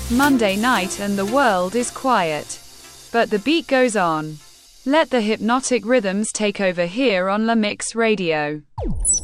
Monday night and the world is quiet. But the beat goes on. Let the hypnotic rhythms take over here on La Mix Radio.